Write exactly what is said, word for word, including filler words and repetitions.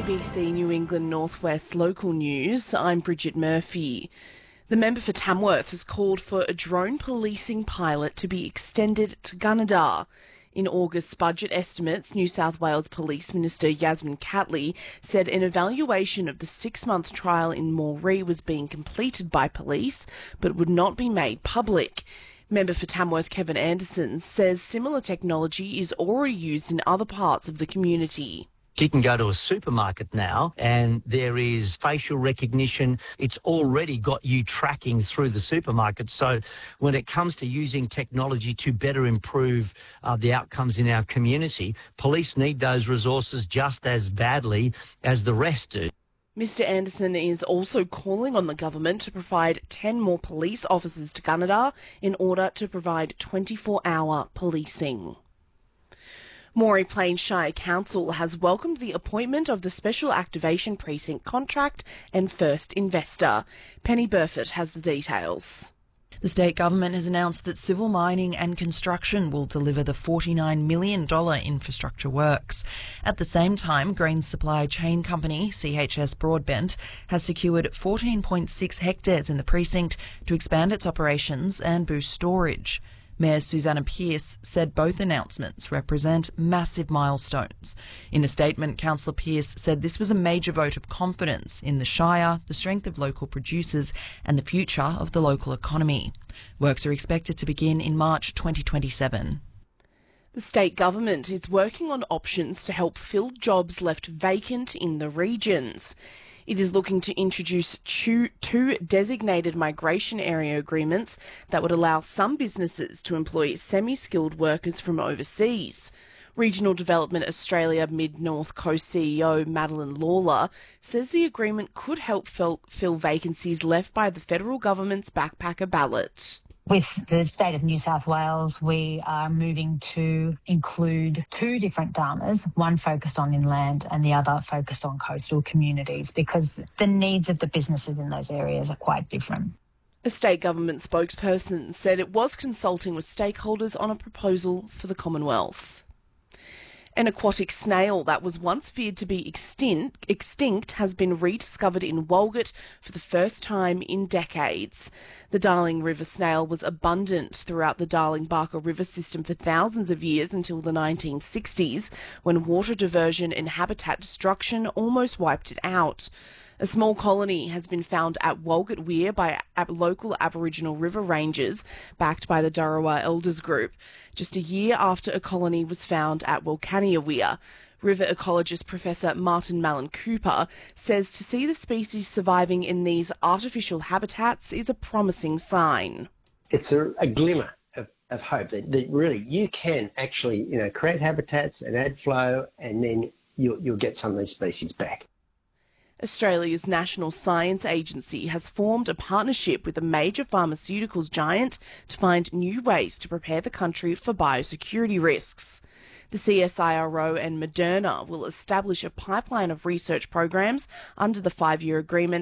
B C New England Northwest local news, I'm Bridget Murphy. The member for Tamworth has called for a drone policing pilot to be extended to Gunnedah. In August's budget estimates, New South Wales Police Minister Yasmin Catley said an evaluation of the six-month trial in Moree was being completed by police, but would not be made public. Member for Tamworth Kevin Anderson says similar technology is already used in other parts of the community. You can go to a supermarket now and there is facial recognition. It's already got you tracking through the supermarket. So when it comes to using technology to better improve uh, the outcomes in our community, police need those resources just as badly as the rest do. Mister Anderson is also calling on the government to provide ten more police officers to Gunnedah in order to provide twenty-four hour policing. Moree Plains Shire Council has welcomed the appointment of the Special Activation Precinct contract and first investor. Penny Burford has the details. The state government has announced that civil mining and construction will deliver the forty-nine million dollars infrastructure works. At the same time, grain supply chain company C H S Broadbent has secured fourteen point six hectares in the precinct to expand its operations and boost storage. Mayor Susanna Pearce said both announcements represent massive milestones. In a statement, Councillor Pearce said this was a major vote of confidence in the Shire, the strength of local producers and the future of the local economy. Works are expected to begin in March twenty twenty-seven. The state government is working on options to help fill jobs left vacant in the regions. It is looking to introduce two, two designated migration area agreements that would allow some businesses to employ semi-skilled workers from overseas. Regional Development Australia Mid-North Coast C E O Madeline Lawler says the agreement could help fill, fill vacancies left by the federal government's backpacker ballot. With the state of New South Wales, we are moving to include two different D A M As, one focused on inland and the other focused on coastal communities, because the needs of the businesses in those areas are quite different. A state government spokesperson said it was consulting with stakeholders on a proposal for the Commonwealth. An aquatic snail that was once feared to be extinct, extinct has been rediscovered in Walgett for the first time in decades. The Darling River snail was abundant throughout the Darling Barker River system for thousands of years until the nineteen sixties, when water diversion and habitat destruction almost wiped it out. A small colony has been found at Walgett Weir by ab- local Aboriginal river rangers, backed by the Dharrawa Elders Group, just a year after a colony was found at Wilcannia Weir. River ecologist Professor Martin Mallon Cooper says to see the species surviving in these artificial habitats is a promising sign. It's a, a glimmer of, of hope that, that really you can actually, you know, create habitats and add flow, and then you'll, you'll get some of these species back. Australia's National Science Agency has formed a partnership with a major pharmaceuticals giant to find new ways to prepare the country for biosecurity risks. The C S I R O and Moderna will establish a pipeline of research programs under the five-year agreement